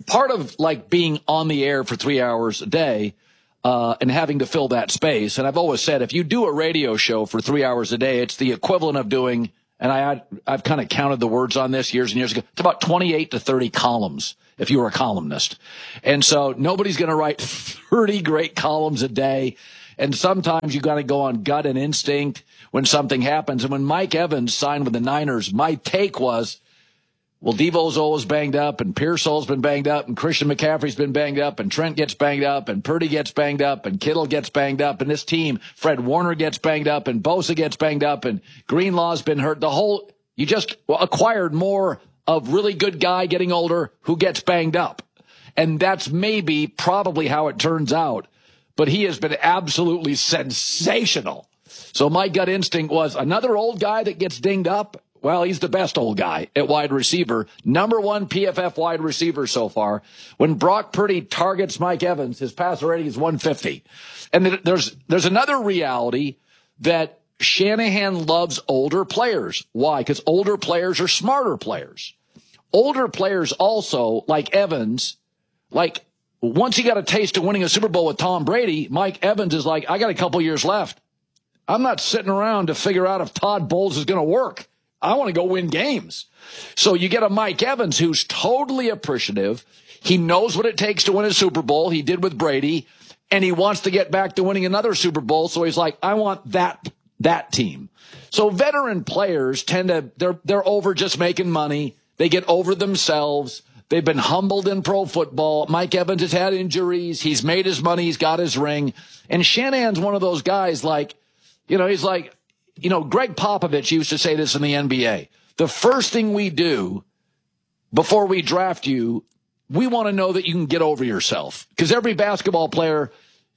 part of like being on the air for 3 hours a day and having to fill that space. And I've always said, if you do a radio show for 3 hours a day, it's the equivalent of doing, and I've kind of counted the words on this years and years ago, it's about 28 to 30 columns if you were a columnist. And so nobody's going to write 30 great columns a day. And sometimes you got to go on gut and instinct when something happens. And when Mike Evans signed with the Niners, my take was, well, Devo's always banged up, and Pearsall's been banged up, and Christian McCaffrey's been banged up, and Trent gets banged up, and Purdy gets banged up, and Kittle gets banged up, and this team, Fred Warner gets banged up, and Bosa gets banged up, and Greenlaw's been hurt. You just acquired more of really good guy getting older who gets banged up. And that's probably how it turns out. But he has been absolutely sensational. So my gut instinct was another old guy that gets dinged up. Well, he's the best old guy at wide receiver. Number 1 PFF wide receiver so far. When Brock Purdy targets Mike Evans, his passer rating is 150. And there's another reality that Shanahan loves older players. Why? Because older players are smarter players. Older players also, like Evans, like once he got a taste of winning a Super Bowl with Tom Brady, Mike Evans is like, I got a couple years left. I'm not sitting around to figure out if Todd Bowles is going to work. I want to go win games. So you get a Mike Evans who's totally appreciative. He knows what it takes to win a Super Bowl. He did with Brady, and he wants to get back to winning another Super Bowl. So he's like, I want that team. So veteran players tend to, they're over just making money. They get over themselves. They've been humbled in pro football. Mike Evans has had injuries. He's made his money. He's got his ring. And Shanahan's one of those guys like, he's like, Greg Popovich used to say this in the NBA. The first thing we do before we draft you, we want to know that you can get over yourself. Because every basketball player,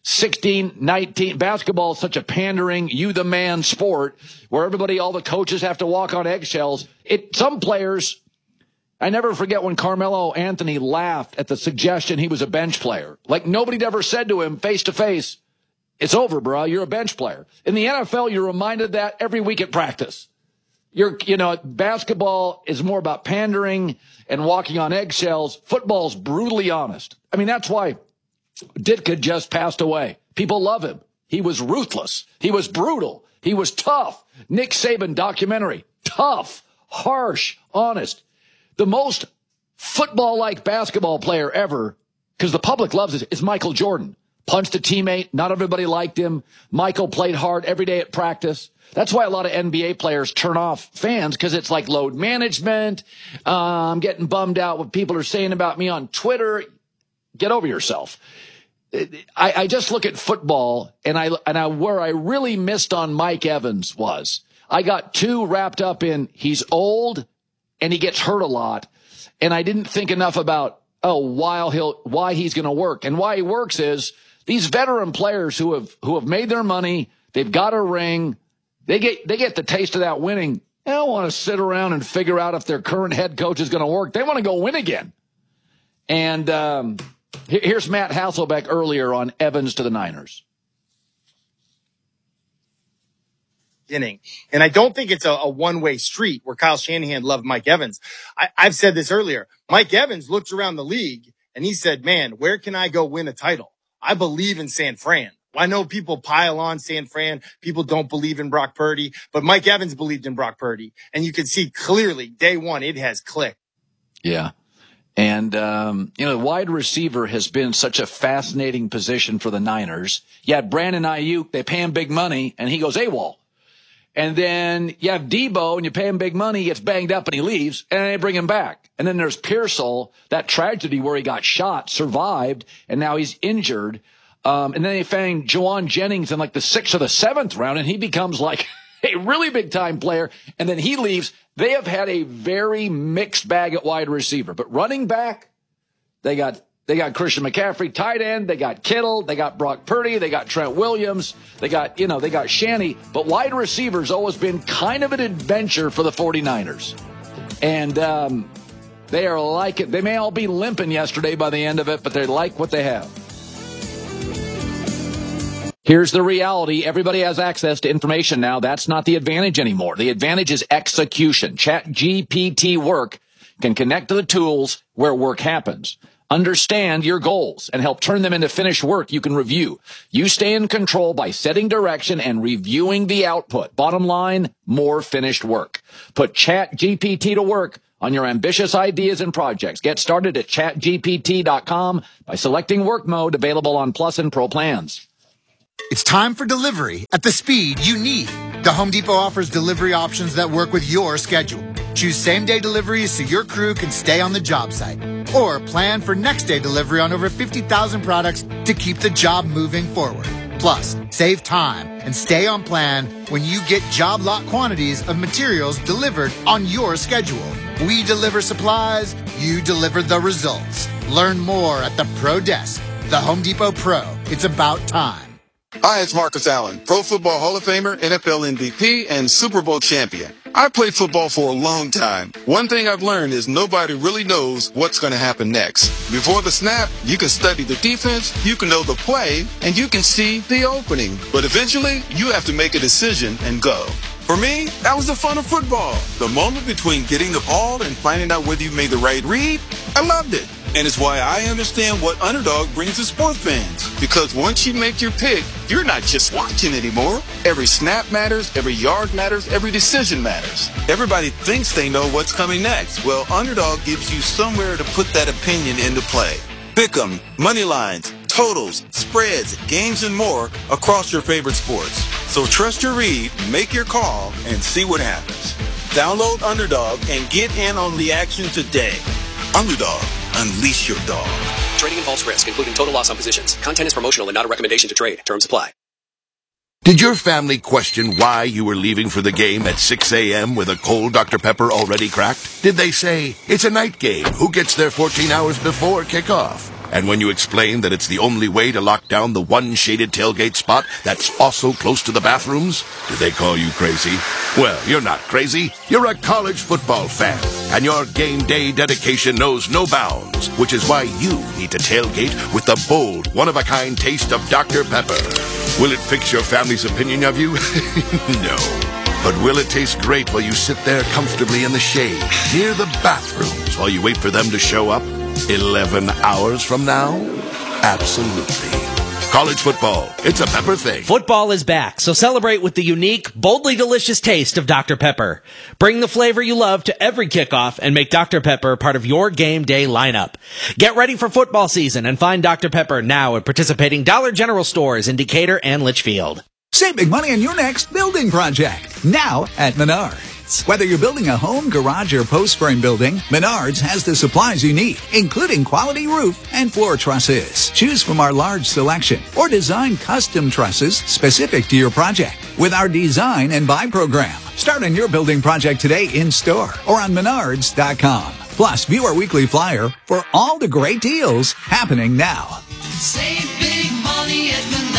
16, 19, basketball is such a pandering, you the man sport where all the coaches have to walk on eggshells. Some players, I never forget when Carmelo Anthony laughed at the suggestion he was a bench player. Like nobody'd ever said to him face to face, it's over, bro. You're a bench player. In the NFL, you're reminded that every week at practice. Basketball is more about pandering and walking on eggshells. Football's brutally honest. I mean, that's why Ditka just passed away. People love him. He was ruthless. He was brutal. He was tough. Nick Saban documentary. Tough, harsh, honest. The most football-like basketball player ever, because the public loves it, is Michael Jordan. Punched a teammate. Not everybody liked him. Michael played hard every day at practice. That's why a lot of NBA players turn off fans, because it's like load management. I'm getting bummed out what people are saying about me on Twitter. Get over yourself. I just look at football, and where I really missed on Mike Evans was I got too wrapped up in he's old and he gets hurt a lot, and I didn't think enough about why he's going to work. And why he works is these veteran players who have made their money, they've got a ring, they get the taste of that winning. They don't want to sit around and figure out if their current head coach is going to work. They want to go win again. And here's Matt Hasselbeck earlier on Evans to the Niners. And I don't think it's a one-way street where Kyle Shanahan loved Mike Evans. I've said this earlier. Mike Evans looked around the league and he said, man, where can I go win a title? I believe in San Fran. I know people pile on San Fran. People don't believe in Brock Purdy, but Mike Evans believed in Brock Purdy. And you can see clearly day one, it has clicked. Yeah. And, wide receiver has been such a fascinating position for the Niners. You have Brandon Ayuk, they pay him big money, and he goes AWOL. And then you have Debo, and you pay him big money, he gets banged up, and he leaves, and they bring him back. And then there's Pearsall, that tragedy where he got shot, survived, and now he's injured. And then they found Jawan Jennings in like the 6th or the 7th round, and he becomes like a really big-time player, and then he leaves. They have had a very mixed bag at wide receiver. But running back, they got Christian McCaffrey. Tight end, they got Kittle. They got Brock Purdy. They got Trent Williams. They got Shanny. But wide receiver's always been kind of an adventure for the 49ers. And they are like it. They may all be limping yesterday by the end of it, but they like what they have. Here's the reality. Everybody has access to information now. That's not the advantage anymore. The advantage is execution. ChatGPT work can connect to the tools where work happens. understand your goals, and help turn them into finished work you can review. You stay in control by setting direction and reviewing the output. Bottom line, more finished work. Put ChatGPT to work on your ambitious ideas and projects. Get started at chatgpt.com by selecting work mode, available on Plus and Pro plans. It's time for delivery at the speed you need. The Home Depot offers delivery options that work with your schedule. Choose same-day deliveries so your crew can stay on the job site. Or plan for next-day delivery on over 50,000 products to keep the job moving forward. Plus, save time and stay on plan when you get job lot quantities of materials delivered on your schedule. We deliver supplies, you deliver the results. Learn more at the Pro Desk. The Home Depot Pro. It's about time. Hi, it's Marcus Allen, Pro Football Hall of Famer, NFL MVP, and Super Bowl champion. I played football for a long time. One thing I've learned is nobody really knows what's going to happen next. Before the snap, you can study the defense, you can know the play, and you can see the opening. But eventually, you have to make a decision and go. For me, that was the fun of football. The moment between getting the ball and finding out whether you made the right read, I loved it. And it's why I understand what Underdog brings to sports fans. Because once you make your pick, you're not just watching anymore. Every snap matters, every yard matters, every decision matters. Everybody thinks they know what's coming next. Well, Underdog gives you somewhere to put that opinion into play. Pick 'em, money lines, totals, spreads, games, and more across your favorite sports. So trust your read, make your call, and see what happens. Download Underdog and get in on the action today. Underdog, unleash your dog. Trading involves risk, including total loss on positions. Content is promotional and not a recommendation to trade. Terms apply. Did your family question why you were leaving for the game at 6 a.m. with a cold Dr. Pepper already cracked? Did they say, it's a night game, who gets there 14 hours before kickoff? And when you explain that it's the only way to lock down the one shaded tailgate spot that's also close to the bathrooms, did they call you crazy? Well, you're not crazy. You're a college football fan, and your game day dedication knows no bounds, which is why you need to tailgate with the bold, one-of-a-kind taste of Dr. Pepper. Will it fix your family's opinion of you? No. But will it taste great while you sit there comfortably in the shade, near the bathrooms, while you wait for them to show up 11 hours from now? Absolutely. College football, it's a Pepper thing. Football is back, so celebrate with the unique, boldly delicious taste of Dr. Pepper. Bring the flavor you love to every kickoff and make Dr. Pepper part of your game day lineup. Get ready for football season and find Dr. Pepper now at participating Dollar General stores in Decatur and Litchfield. Save big money on your next building project, now at Menards. Whether you're building a home, garage, or post frame building, Menards has the supplies you need, including quality roof and floor trusses. Choose from our large selection or design custom trusses specific to your project with our design and buy program. Start on your building project today in store or on Menards.com. Plus, view our weekly flyer for all the great deals happening now. Save big money at Menards.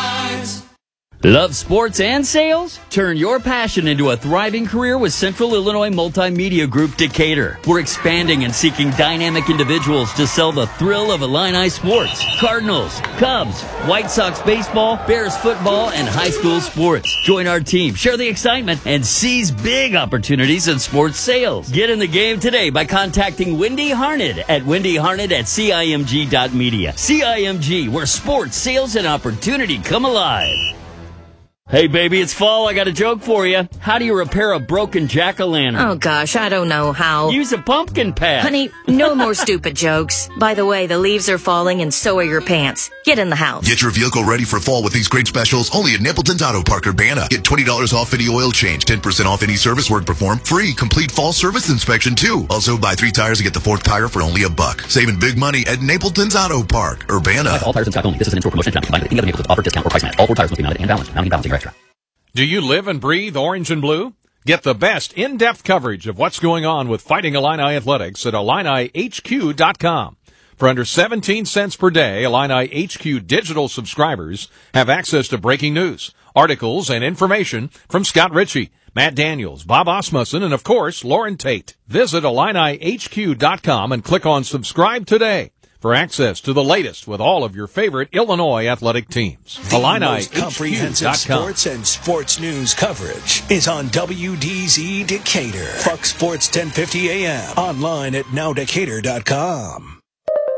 Love sports and sales? Turn your passion into a thriving career with Central Illinois Multimedia Group Decatur. We're expanding and seeking dynamic individuals to sell the thrill of Illini sports. Cardinals, Cubs, White Sox baseball, Bears football, and high school sports. Join our team, share the excitement, and seize big opportunities in sports sales. Get in the game today by contacting Wendy Harned at wendyharned@cimg.media. CIMG, where sports, sales, and opportunity come alive. Hey, baby, it's fall. I got a joke for you. How do you repair a broken jack-o'-lantern? Oh, gosh, I don't know how. Use a pumpkin patch. Honey, no more stupid jokes. By the way, the leaves are falling and so are your pants. Get in the house. Get your vehicle ready for fall with these great specials only at Napleton's Auto Park, Urbana. Get $20 off any oil change, 10% off any service work performed, free complete fall service inspection, too. Also, buy 3 tires and get the 4th tire for only $1. Saving big money at Napleton's Auto Park, Urbana. All tires in stock only. This is an in-store promotion. Combined with any other Napleton's offer, discount, or price match. All 4 tires must be mounted and balanced. Mounting balancing extra. Do you live and breathe orange and blue? Get the best in-depth coverage of what's going on with Fighting Illini Athletics at IlliniHQ.com. For under 17 cents per day, Illini HQ digital subscribers have access to breaking news, articles, and information from Scott Ritchie, Matt Daniels, Bob Osmussen, and of course, Lauren Tate. Visit IlliniHQ.com and click on subscribe today for access to the latest with all of your favorite Illinois athletic teams. The most comprehensive sports and sports news coverage is on WDZ Decatur. Fox Sports 1050 AM. Online at nowdecatur.com.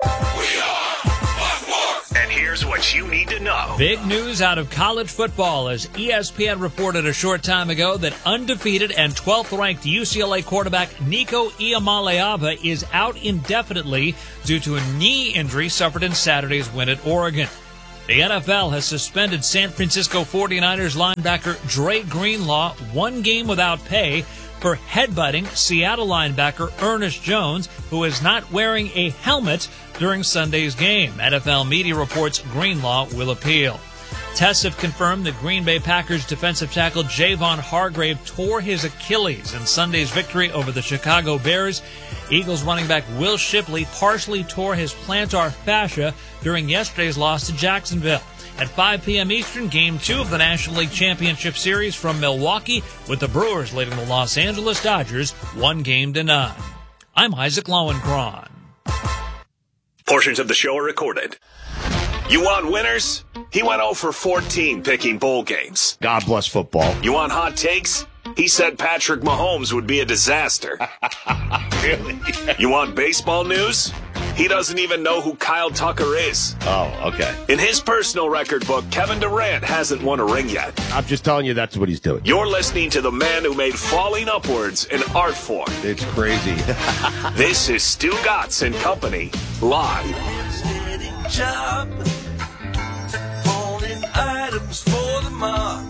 And here's what you need to know. Big news out of college football as ESPN reported a short time ago that undefeated and 12th-ranked UCLA quarterback Nico Iamaleava is out indefinitely due to a knee injury suffered in Saturday's win at Oregon. The NFL has suspended San Francisco 49ers linebacker Dre Greenlaw 1 game without pay for headbutting Seattle linebacker Ernest Jones, who is not wearing a helmet during Sunday's game. NFL media reports Greenlaw will appeal. Tests have confirmed that Green Bay Packers defensive tackle Javon Hargrave tore his Achilles in Sunday's victory over the Chicago Bears. Eagles running back Will Shipley partially tore his plantar fascia during yesterday's loss to Jacksonville. At 5 p.m. Eastern, Game 2 of the National League Championship Series from Milwaukee, with the Brewers leading the Los Angeles Dodgers 1-9. I'm Isaac Lowenkron. Portions of the show are recorded. You want winners? He went 0 for 14 picking bowl games. God bless football. You want hot takes? He said Patrick Mahomes would be a disaster. Really? You want baseball news? He doesn't even know who Kyle Tucker is. Oh, okay. In his personal record book, Kevin Durant hasn't won a ring yet. I'm just telling you that's what he's doing. You're listening to the man who made falling upwards an art form. It's crazy. This is Stu Gatz and Company, live. Job, holding items for the mob.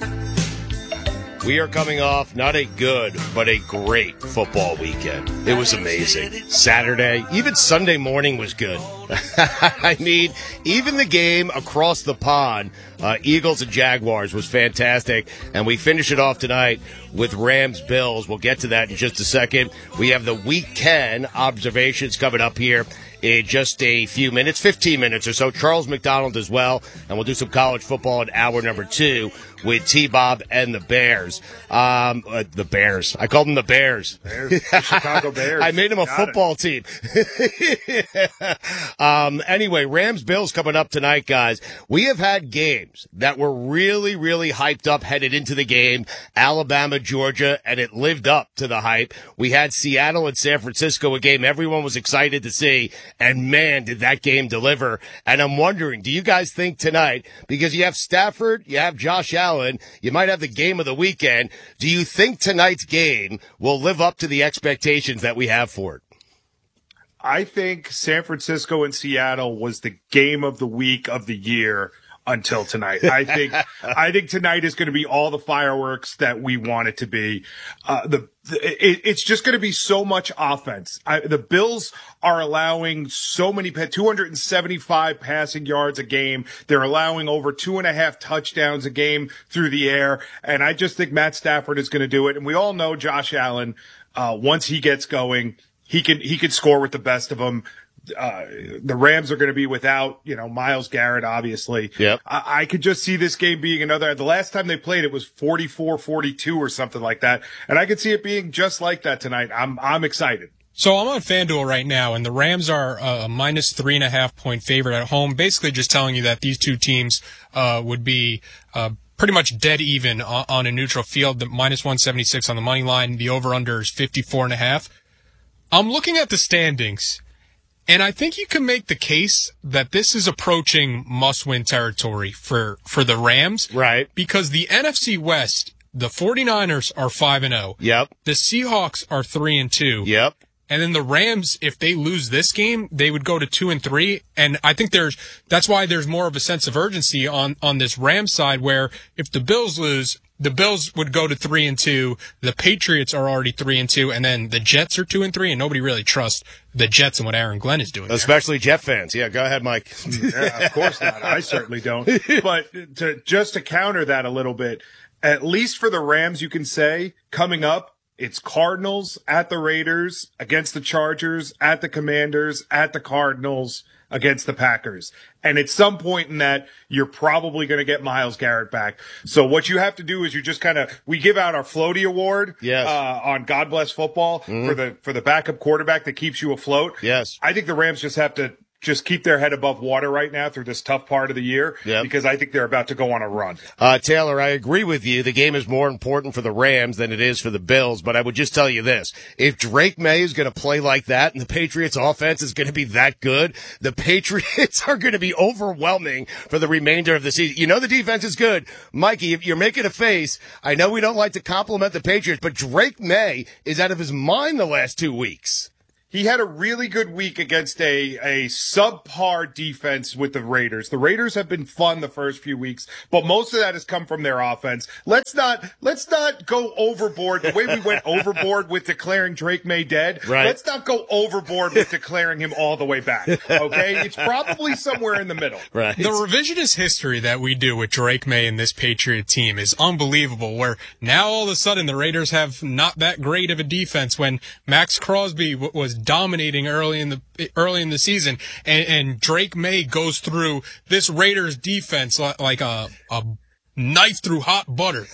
We are coming off not a good, but a great football weekend. It was amazing. Saturday, even Sunday morning was good. I mean, even the game across the pond, Eagles and Jaguars, was fantastic. And we finish it off tonight with Rams-Bills. We'll get to that in just a second. We have the Week 10 observations coming up here in just a few minutes, 15 minutes or so. Charles McDonald as well. And we'll do some college football in hour number 2 with T-Bob and the Bears. The Bears. I called them the Bears. The Chicago Bears. I made them a football team. Anyway, Rams-Bills coming up tonight, guys. We have had games that were really, really hyped up headed into the game. Alabama, Georgia, and it lived up to the hype. We had Seattle and San Francisco, a game everyone was excited to see. And man, did that game deliver. And I'm wondering, do you guys think tonight, because you have Stafford, you have Josh Allen, you might have the game of the weekend, do you think tonight's game will live up to the expectations that we have for it? I think San Francisco and Seattle was the game of the week of the year until tonight. I think tonight is going to be all the fireworks that we want it to be. It's just going to be so much offense. The Bills are allowing so many, 275 passing yards a game. They're allowing over 2.5 touchdowns a game through the air. And I just think Matt Stafford is going to do it. And we all know Josh Allen, once he gets going, he can score with the best of them. The Rams are going to be without, Myles Garrett, obviously. Yep. I could just see this game being another. The last time they played, it was 44-42 or something like that. And I could see it being just like that tonight. I'm excited. So I'm on FanDuel right now, and the Rams are a minus 3.5 point favorite at home, basically just telling you that these two teams would be pretty much dead even on a neutral field. The minus 176 on the money line. The over-under is 54.5. I'm looking at the standings, and I think you can make the case that this is approaching must-win territory for the Rams. Right. Because the NFC West, the 49ers are 5-0. Yep. The Seahawks are 3-2. Yep. And then the Rams, if they lose this game, they would go to 2-3. And I think that's why there's more of a sense of urgency on this Rams side, where if the Bills lose, the Bills would go to 3-2. The Patriots are already 3-2, and then the Jets are 2-3, and nobody really trusts the Jets and what Aaron Glenn is doing. Especially Jet fans. Yeah, go ahead, Mike. Yeah, of course not. I certainly don't. But to counter that a little bit, at least for the Rams, you can say coming up, it's Cardinals at the Raiders, against the Chargers, at the Commanders, at the Cardinals, against the Packers. And at some point in that, you're probably going to get Myles Garrett back. So what you have to do is you just we give out our Floaty Award on God Bless Football for the backup quarterback that keeps you afloat. Yes. I think the Rams just have to just keep their head above water right now through this tough part of the year because I think they're about to go on a run. Taylor, I agree with you. The game is more important for the Rams than it is for the Bills, but I would just tell you this. If Drake May is going to play like that and the Patriots offense is going to be that good, the Patriots are going to be overwhelming for the remainder of the season. You know the defense is good. Mikey, if you're making a face, I know we don't like to compliment the Patriots, but Drake May is out of his mind the last 2 weeks. He had a really good week against a subpar defense with the Raiders. The Raiders have been fun the first few weeks, but most of that has come from their offense. Let's not go overboard the way we went overboard with declaring Drake May dead. Right. Let's not go overboard with declaring him all the way back. Okay? It's probably somewhere in the middle. Right. The revisionist history that we do with Drake May and this Patriot team is unbelievable, where now all of a sudden the Raiders have not that great of a defense when Max Crosby was dominating early in the season, and Drake May goes through this Raiders defense like a knife through hot butter.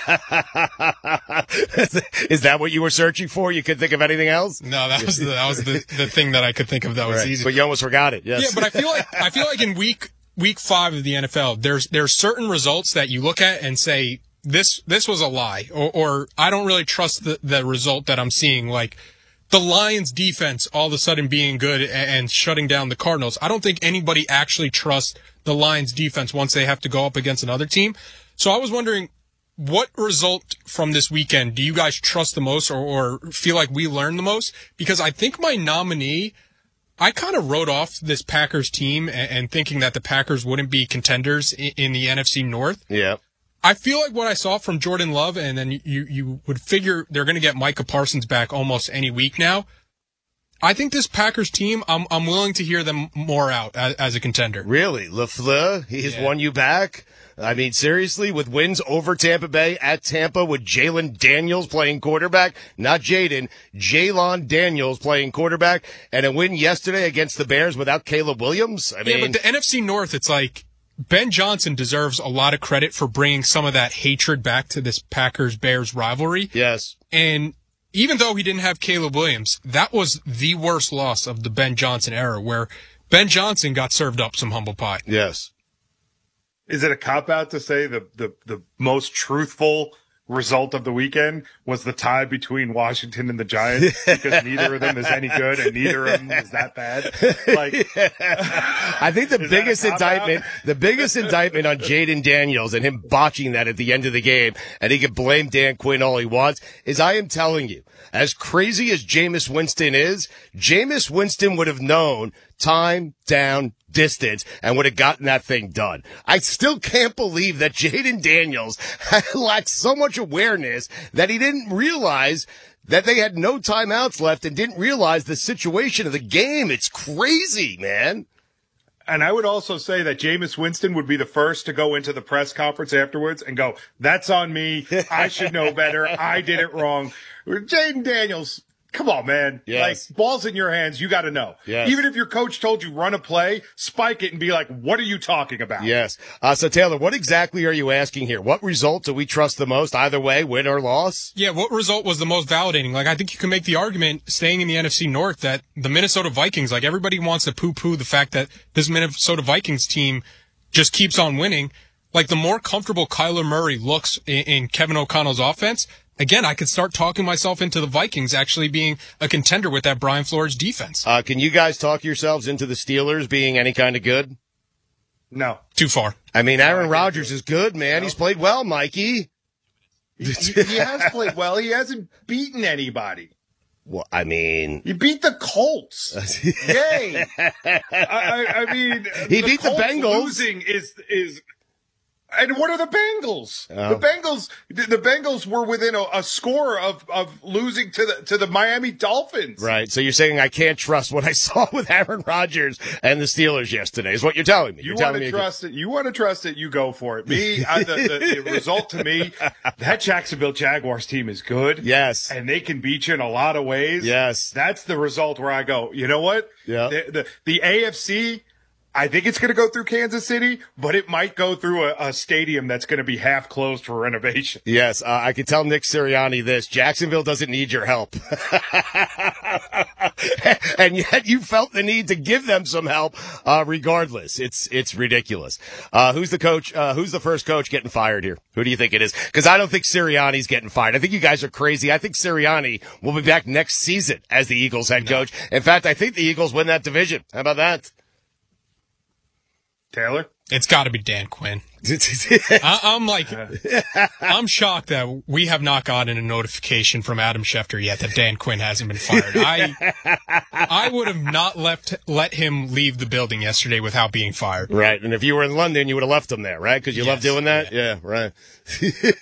Is that what you were searching for? You couldn't think of anything else? No, that was the thing that I could think of that was right. easy. But you almost forgot it. Yes. Yeah, but I feel like in week 5 of the NFL, there's certain results that you look at and say this was a lie, or I don't really trust the result that I'm seeing, like the Lions defense all of a sudden being good and shutting down the Cardinals. I don't think anybody actually trusts the Lions defense once they have to go up against another team. So I was wondering, what result from this weekend do you guys trust the most or feel like we learned the most? Because I think my nominee, I kind of wrote off this Packers team and thinking that the Packers wouldn't be contenders in the NFC North. Yeah. I feel like what I saw from Jordan Love, and then you would figure they're going to get Micah Parsons back almost any week now. I think this Packers team, I'm willing to hear them more out as a contender. Really? LaFleur, he's won you back? I mean, seriously, with wins over Tampa Bay, at Tampa, with Jalen Daniels playing quarterback, not Jaden, Jalon Daniels playing quarterback, and a win yesterday against the Bears without Caleb Williams? I mean, but the NFC North, it's like, Ben Johnson deserves a lot of credit for bringing some of that hatred back to this Packers-Bears rivalry. Yes. And even though he didn't have Caleb Williams, that was the worst loss of the Ben Johnson era, where Ben Johnson got served up some humble pie. Yes. Is it a cop-out to say the most truthful result of the weekend was the tie between Washington and the Giants, because neither of them is any good and neither of them is that bad? Like, I think the biggest indictment on Jaden Daniels and him botching that at the end of the game, and he can blame Dan Quinn all he wants, is I am telling you, as crazy as Jameis Winston is, Jameis Winston would have known time, down, distance, and would have gotten that thing done. I still can't believe that Jaden Daniels lacked so much awareness that he didn't realize that they had no timeouts left and didn't realize the situation of the game. It's crazy, man. And I would also say that Jameis Winston would be the first to go into the press conference afterwards and go, that's on me. I should know better. I did it wrong. Jaden Daniels, come on, man. Yes. Like, ball's in your hands. You got to know. Yes. Even if your coach told you run a play, spike it and be like, what are you talking about? Yes. So, Taylor, what exactly are you asking here? What result do we trust the most, either way, win or loss? Yeah, what result was the most validating? Like, I think you can make the argument, staying in the NFC North, that the Minnesota Vikings, like, everybody wants to poo-poo the fact that this Minnesota Vikings team just keeps on winning. Like, the more comfortable Kyler Murray looks in Kevin O'Connell's offense, again, I could start talking myself into the Vikings actually being a contender with that Brian Flores defense. Can you guys talk yourselves into the Steelers being any kind of good? No. Too far. I mean, Aaron Rodgers is good, man. No. He's played well, Mikey. He has played well. He hasn't beaten anybody. Well, I mean, he beat the Colts. Yay! I mean, he beat the Bengals. Losing is. And what are the Bengals? Oh. The Bengals were within a score of losing to the Miami Dolphins. Right. So you're saying I can't trust what I saw with Aaron Rodgers and the Steelers yesterday is what you're telling me. You want to trust it. You want to trust it. You go for it. The result to me, that Jacksonville Jaguars team is good. Yes. And they can beat you in a lot of ways. Yes. That's the result where I go, you know what? Yeah. The AFC, I think it's going to go through Kansas City, but it might go through a stadium that's going to be half closed for renovation. Yes, I can tell Nick Sirianni this. Jacksonville doesn't need your help. And yet you felt the need to give them some help regardless. It's ridiculous. Who's the coach? Who's the first coach getting fired here? Who do you think it is? Because I don't think Sirianni's getting fired. I think you guys are crazy. I think Sirianni will be back next season as the Eagles head coach. In fact, I think the Eagles win that division. How about that? Taylor? It's got to be Dan Quinn. I'm shocked that we have not gotten a notification from Adam Schefter yet that Dan Quinn hasn't been fired. I would have not let him leave the building yesterday without being fired. Right. And if you were in London, you would have left him there, right? Because you love doing that? Yeah, right.